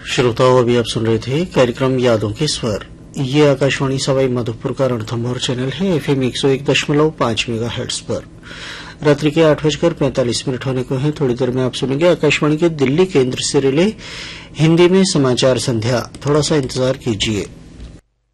श्रोताओं, अभी आप सुन रहे थे कार्यक्रम यादों के स्वर। ये आकाशवाणी सवाई माधोपुर का रणथंभौर चैनल है, FM 101.5 मेगाहर्ट्ज पर। रात्रि के 8:45 होने को हैं। थोड़ी देर में आप सुनेंगे आकाशवाणी के दिल्ली केंद्र से रिले हिंदी में समाचार संध्या। थोड़ा सा इंतजार कीजिए।